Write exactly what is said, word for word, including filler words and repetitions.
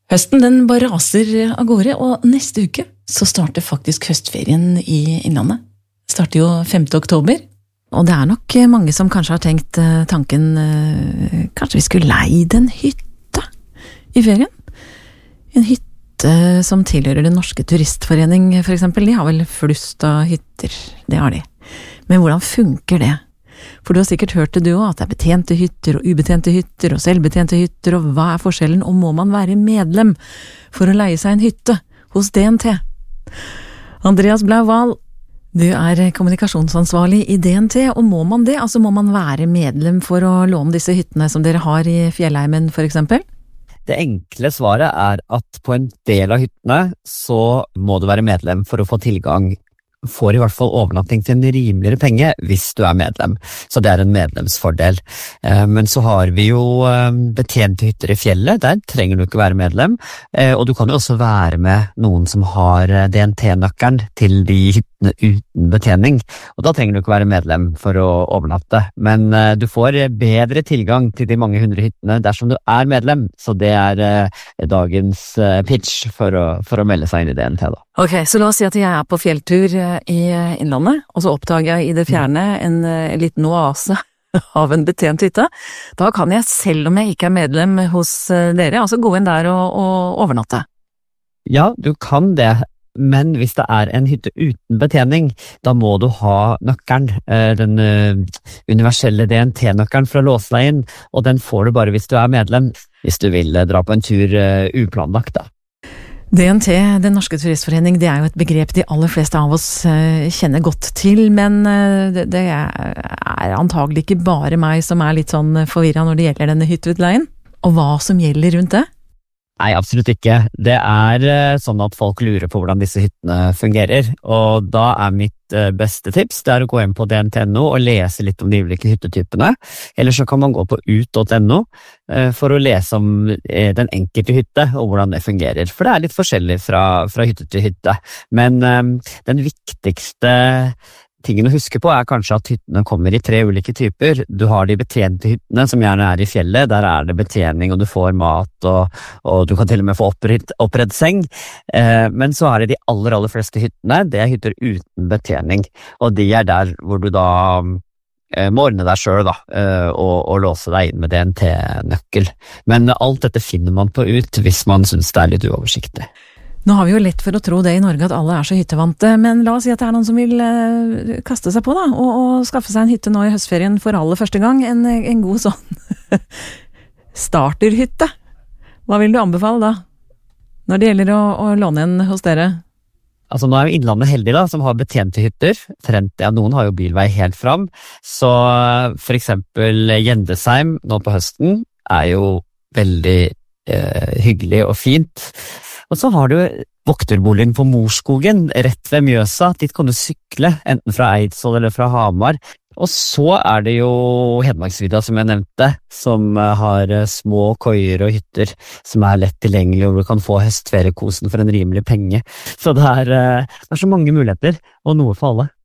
Høsten den bare raser av gårde, og neste uke så starter faktisk høstferien i Innlandet. Starter jo femte oktober, og det er nok mange som kanskje har tenkt tanken, kanskje vi skulle leid en hytte i ferien? En hytte som tilhører Den Norske Turistforening for eksempel, de har vel flust av hytter, det har de. Men hvordan funker det? For du har sikkert hørt det du også, at det er betjente hytter og ubetjente hytter og selvbetjente hytter, og hva er forskjellen, og må man være medlem for å leie seg en hytte hos D N T? Andreas Blau-Wahl, du er kommunikasjonsansvarlig i D N T, og må man det? Altså må man være medlem for å låne disse hyttene som dere har i Fjellheimen for eksempel? Det enkle svaret er at på en del av hyttene så må du være medlem for å få tilgang, får i hvert fall overnatting til en rimeligere penge hvis du er medlem, så det er en medlemsfordel. Men så har vi jo betjente hytter i fjellet, der trenger du ikke være medlem, og du kan jo også være med noen som har D N T-nøkkelen til de hyttene uten betjening, og da trenger du ikke være medlem for å overnatte, men du får bedre tilgang til de mange hundre hyttene dersom du er medlem, så det er dagens pitch for å, for å melde seg inn i D N T da. Ok, så la oss si at jeg er på fjelltur i Innlandet, og så oppdager jeg i det fjerne en, en liten oase av en betjent hytte. Da kan jeg, selv om jeg ikke er medlem hos dere, altså gå inn der og, og overnatte. Ja, du kan det, men hvis det er en hytte uten betjening, da må du ha nøkkelen, den universelle D N T-nøkkelen for å låse deg inn, og den får du bare hvis du er medlem, hvis du vil dra på en tur uplanlagt da. D N T, Den Norske Turistforening, det er jo et begrep de aller fleste av oss kjenner godt til, men det er antagelig ikke bare meg som er litt sånn forvirret når det gjelder denne hytteutleien, og hva som gjelder rundt det? Nei, absolutt ikke. Det er sånn at folk lurer på hvordan disse hyttene fungerer, og da er mitt beste tips, det er å gå inn på D N T punktum no og lese litt om de ulike hyttetypene, eller så kan man gå på ut punktum no for å lese om den enkelte hytte og hvordan det fungerer, for det er litt forskjellig fra, fra hytte til hytte. Men um, den viktigste tingen å huske på er kanskje at hyttene kommer i tre ulike typer. Du har de betjente hyttene, som gjerne er i fjellet, der er det betjening, og du får mat, og, og du kan til og med få oppredd, oppredd seng. Eh, men så er det de aller, aller fleste hyttene, det er hytter uten betjening, og de er der hvor du da eh, må ordne deg selv da, eh, og, og låse deg inn med D N T-nøkkel. Men alt dette finner man på ut hvis man synes det er litt uoversiktlig. Nå har vi jo lett for å tro det i Norge at alle er så hyttevante, men la oss si at det er noen som vil uh, kaste seg på da, og, og skaffe seg en hytte nå i høstferien for aller første gang, en, en god sånn starterhytte. Hva vil du anbefale da, når det gjelder å, å låne en hos dere? Altså nå er jo Innlandet heldig da, som har betjente hytter, Trent, ja, noen har jo bilvei helt fram, så for eksempel Gjendesheim nå på høsten er jo veldig eh, hyggelig og fint. Og så har du vokterboligen på Morskogen, rett ved Mjøsa. Dit kan du sykle, enten fra Eidsvoll eller fra Hamar. Og så er det jo Hedmarksvidda, som jeg nevnte, som har små koier og hytter som er lett tilgjengelig, og hvor du kan få høstferiekosen for en rimelig penge. Så det er, det er så mange muligheter, og noe for alle.